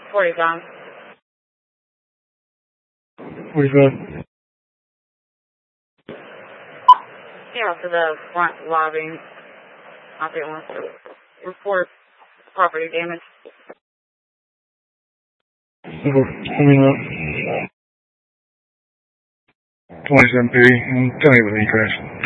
45. 45. Yeah, to the front lobby. Operate wants to report property damage. Coming up. 27P and tell me everything, Chris.